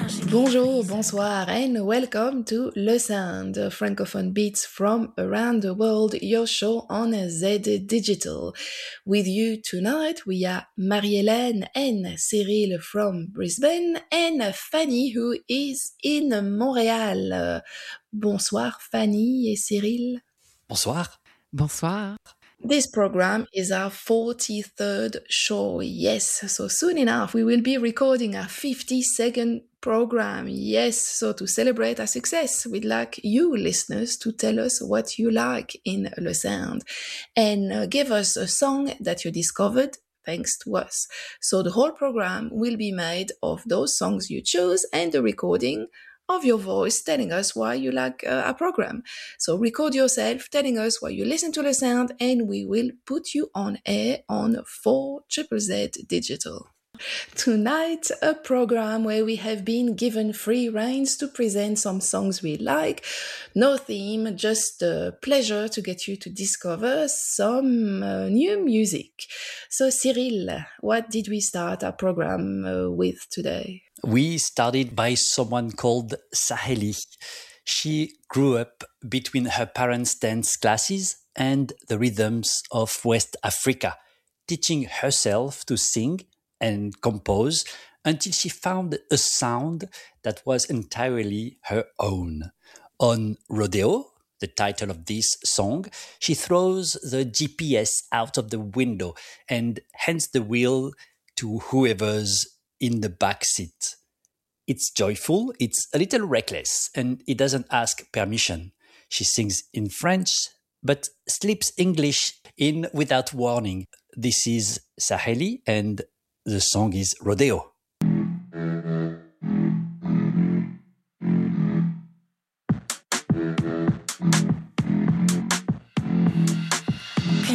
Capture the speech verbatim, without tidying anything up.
Bonjour, bonsoir, and welcome to Le Sound, francophone beats from around the world, your show on Z Digital. With you tonight, we are Marie-Hélène and Cyril from Brisbane, and Fanny, who is in Montréal. Bonsoir, Fanny et Cyril. Bonsoir. Bonsoir. This program is our forty-third show. Yes, so soon enough we will be recording our fifty-second program. Yes, so to celebrate our success, we'd like you listeners to tell us what you like in Le Sound and uh, give us a song that you discovered thanks to us. So the whole program will be made of those songs you choose and the recording of your voice telling us why you like uh, our program. So record yourself telling us why you listen to Le Sound, and we will put you on air on four Z Z Digital. Tonight, a program where we have been given free reins to present some songs we like. No theme, just a pleasure to get you to discover some uh, new music. So Cyril, what did we start our program uh, with today? We started by someone called Saheli. She grew up between her parents' dance classes and the rhythms of West Africa, teaching herself to sing and compose until she found a sound that was entirely her own. On Rodeo, the title of this song, she throws the G P S out of the window and hands the wheel to whoever's in the back seat. It's joyful, it's a little reckless, and it doesn't ask permission. She sings in French, but slips English in without warning. This is Saheli, and the song is Rodeo.